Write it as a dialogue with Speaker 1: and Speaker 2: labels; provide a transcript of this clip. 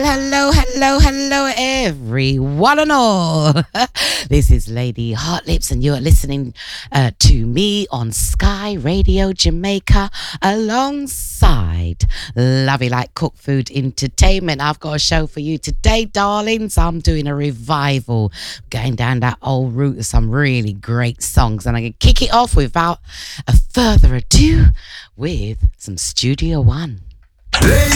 Speaker 1: hello, everyone and all. This is Lady Hot Lips, and you're listening to me on Sky Radio Jamaica alongside Lovey Like Cook Food Entertainment. I've got a show for you today, darlings. I'm doing a revival, going down that old route of some really great songs, and I'm going to kick it off without a further ado with some Studio One.
Speaker 2: Ladies